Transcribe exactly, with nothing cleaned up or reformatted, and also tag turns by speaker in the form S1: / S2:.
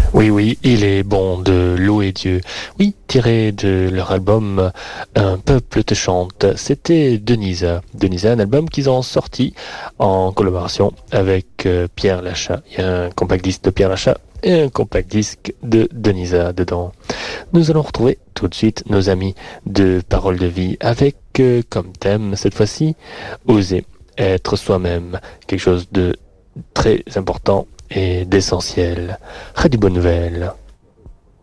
S1: Oui, oui, il est bon de louer Dieu. Oui, tiré de leur album Un peuple te chante. C'était Denisa. Denisa, un album qu'ils ont sorti en collaboration avec euh, Pierre Lachat. Il y a un compact disque de Pierre Lachat et un compact disque de Denisa dedans. Nous allons retrouver tout de suite nos amis de Parole de Vie avec euh, comme thème cette fois-ci oser être soi-même, quelque chose de très important et d'essentiel. Radio Bonne Nouvelle.